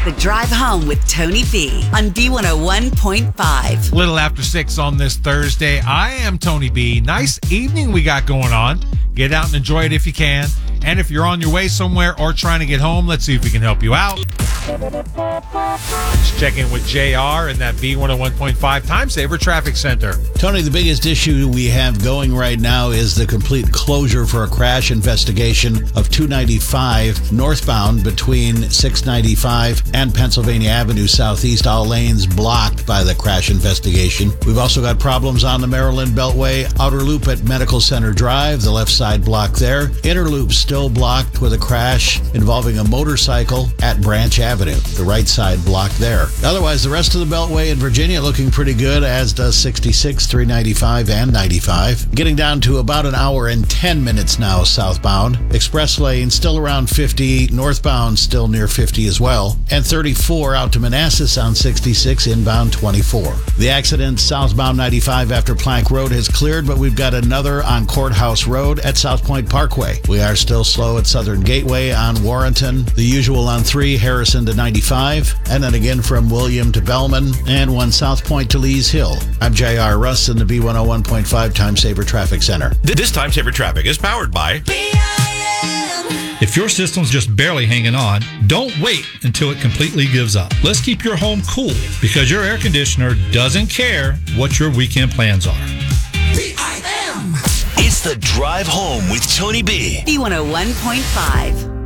The Drive Home with Tony B on B101.5. Little after 6 on this Thursday. I am Tony B. Nice evening we got going on. Get out and enjoy it if you can. And if you're on your way somewhere or trying to get home, let's see if we can help you out. Let's check in with JR in that B101.5 Time Saver Traffic Center. Tony, the biggest issue we have going right now is the complete closure for a crash investigation of 295 northbound between 695 and Pennsylvania Avenue Southeast. All lanes blocked by the crash investigation. We've also got problems on the Maryland Beltway. Outer loop at Medical Center Drive, the left side blocked there. Inner loop still blocked with a crash involving a motorcycle at Branch Avenue. The right side blocked there. Otherwise, the rest of the Beltway in Virginia looking pretty good, as does 66, 395, and 95. Getting down to about an hour and 10 minutes now southbound. Express lane still around 50. Northbound still near 50 as well. And 34 out to Manassas on 66, inbound 24. The accident southbound 95 after Plank Road has cleared, but we've got another on Courthouse Road at South Point Parkway. We are still slow at Southern Gateway on Warrenton. The usual on 3, Harrison to 95, and then again from William to Bellman, and one South Point to Lees Hill. I'm J.R. Russ in the B101.5 Time Saver Traffic Center. This Time Saver Traffic is powered by If your system's just barely hanging on, don't wait until it completely gives up. Let's keep your home cool, because your air conditioner doesn't care what your weekend plans are. It's the Drive Home with Tony B. B101.5.